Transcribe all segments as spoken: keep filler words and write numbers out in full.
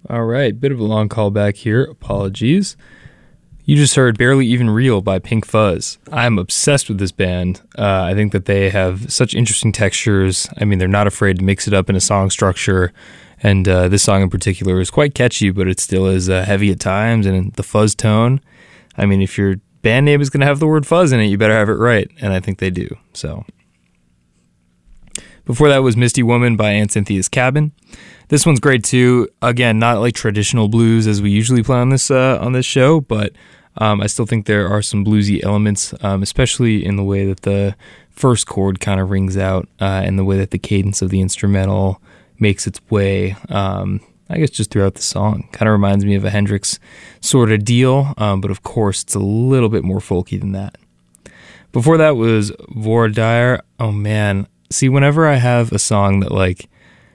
All right, bit of a long callback here. Apologies. You just heard Barely Even Real by Pink Fuzz. I'm obsessed with this band. Uh, I think that they have such interesting textures. I mean, they're not afraid to mix it up in a song structure. And uh, this song in particular is quite catchy, but it still is uh, heavy at times. And the fuzz tone, I mean, if your band name is going to have the word fuzz in it, you better have it right. And I think they do. So before that was Misty Woman by Aunt Cynthia's Cabin. This one's great too. Again, not like traditional blues as we usually play on this uh, on this show, but um, I still think there are some bluesy elements, um, especially in the way that the first chord kind of rings out uh, and the way that the cadence of the instrumental makes its way, um, I guess, just throughout the song. Kind of reminds me of a Hendrix sort of deal, um, but of course it's a little bit more folky than that. Before that was Vordaer. Oh man, see, whenever I have a song that like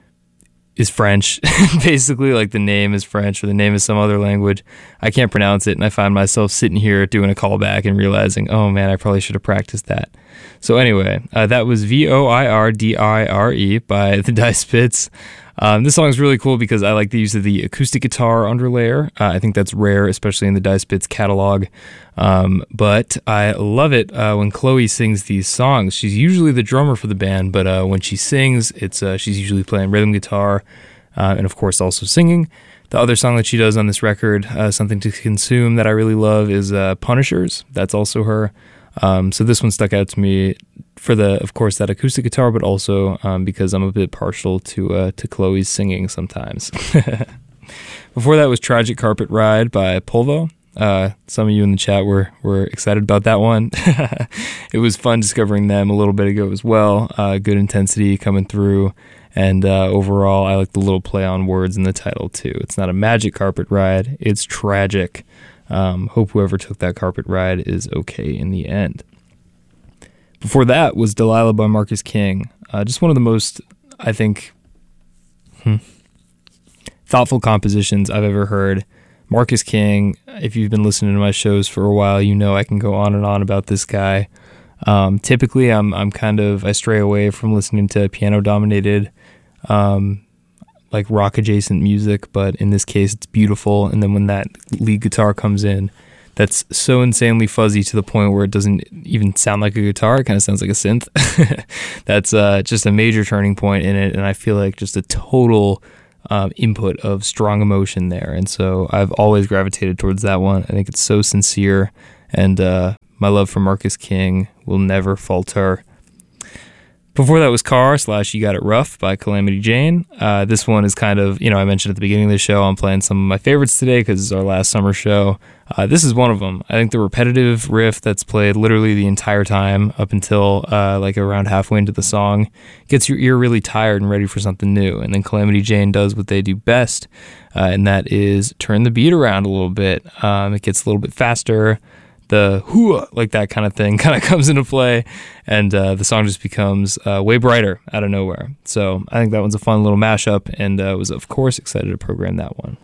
is French, basically like the name is French or the name is some other language, I can't pronounce it, and I find myself sitting here doing a callback and realizing, oh man, I probably should have practiced that. So anyway, uh, that was V O I R D I R E by the Die Spitz. Um, this song is really cool because I like the use of the acoustic guitar underlayer. Uh, I think that's rare, especially in the Die Spitz catalog. Um, but I love it uh, when Chloe sings these songs. She's usually the drummer for the band, but uh, when she sings, it's uh, she's usually playing rhythm guitar uh, and, of course, also singing. The other song that she does on this record, uh, Something to Consume, that I really love is uh, Punishers. That's also her. Um, so this one stuck out to me for the, of course, that acoustic guitar, but also um, because I'm a bit partial to uh, to Chloe's singing sometimes. Before that was Tragic Carpet Ride by Polvo. Uh, some of you in the chat were were excited about that one. It was fun discovering them a little bit ago as well. Uh, good intensity coming through, and uh, overall, I like the little play on words in the title too. It's not a magic carpet ride; it's tragic. Um, hope whoever took that carpet ride is okay in the end. Before that was Delilah by Marcus King. Uh, just one of the most, I think, hmm, thoughtful compositions I've ever heard. Marcus King, if you've been listening to my shows for a while, you know I can go on and on about this guy. Um, typically, I'm I'm kind of, I stray away from listening to piano-dominated um like rock adjacent music, but in this case it's beautiful. And then when that lead guitar comes in, that's so insanely fuzzy to the point where it doesn't even sound like a guitar, it kind of sounds like a synth. That's uh, just a major turning point in it, and I feel like just a total um, input of strong emotion there. And so I've always gravitated towards that one. I think it's so sincere, and uh, my love for Marcus King will never falter. Before that was Car slash You Got It Rough by Calamity Jane. Uh, this one is kind of, you know, I mentioned at the beginning of the show, I'm playing some of my favorites today because it's our last summer show. Uh, this is one of them. I think the repetitive riff that's played literally the entire time up until uh, like around halfway into the song gets your ear really tired and ready for something new. And then Calamity Jane does what they do best, uh, and that is turn the beat around a little bit. Um, it gets a little bit faster. The hoo like that kind of thing kind of comes into play, and uh, the song just becomes uh, way brighter out of nowhere. So I think that one's a fun little mashup, and uh, was of course excited to program that one.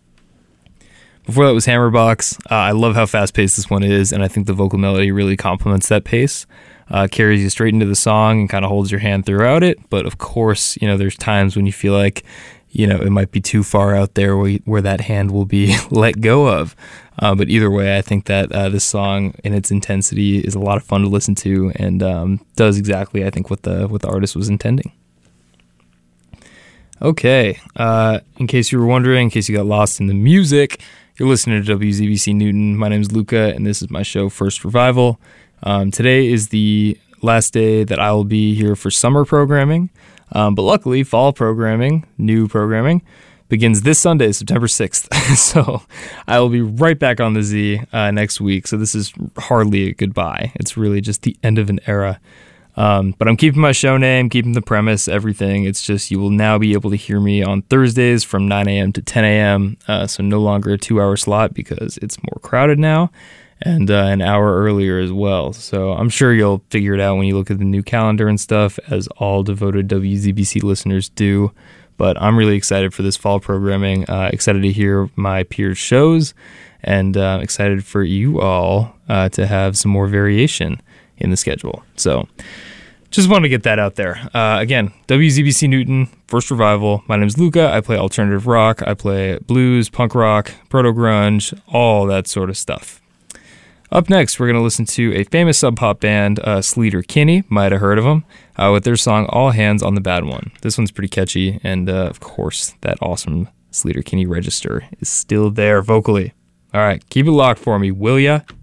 Before that was Hammerbox. Uh, I love how fast-paced this one is, and I think the vocal melody really complements that pace. Uh, carries you straight into the song and kind of holds your hand throughout it. But of course, you know, there's times when you feel like, you know, it might be too far out there where, where that hand will be let go of. Uh, but either way, I think that uh, this song in its intensity is a lot of fun to listen to, and um, does exactly, I think, what the what the artist was intending. Okay, uh, in case you were wondering, in case you got lost in the music, you're listening to W Z B C Newton. My name's Luca, and this is my show, First Revival. Um, today is the last day that I will be here for summer programming, um, but luckily, fall programming, new programming, begins this Sunday, September sixth. So I will be right back on the Z uh, next week. So this is hardly a goodbye. It's really just the end of an era. Um, but I'm keeping my show name, keeping the premise, everything. It's just you will now be able to hear me on Thursdays from nine a.m. to ten a.m. Uh, so no longer a two-hour slot because it's more crowded now, and uh, an hour earlier as well. So I'm sure you'll figure it out when you look at the new calendar and stuff, as all devoted W Z B C listeners do. But I'm really excited for this fall programming, uh, excited to hear my peers' shows, and uh, excited for you all uh, to have some more variation in the schedule. So just want to get that out there. Uh, again, W Z B C Newton, First Revival. My name's Luca. I play alternative rock. I play blues, punk rock, proto-grunge, all that sort of stuff. Up next, we're going to listen to a famous sub-pop band, uh, Sleater Kinney. Might have heard of them, uh, with their song All Hands on the Bad One. This one's pretty catchy, and uh, of course, that awesome Sleater Kinney register is still there vocally. All right, keep it locked for me, will ya?